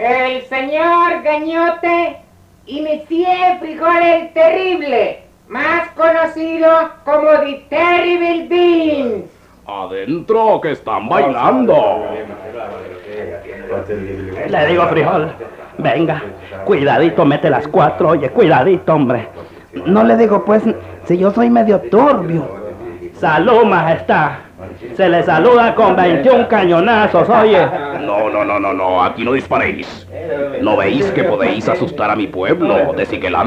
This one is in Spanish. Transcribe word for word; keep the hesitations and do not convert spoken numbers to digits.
El señor Gañote y Monsieur Frijol el Terrible, más conocido como The Terrible Beans. Adentro, que están bailando. Le digo, Frijol, venga, cuidadito, mete las cuatro, oye, cuidadito, hombre. No le digo, pues, si yo soy medio turbio. Salud, majestad. Se le saluda con veintiún cañonazos, oye. No, no, no, no, no, aquí no disparéis. ¿No veis que podéis asustar a mi pueblo? Decir que la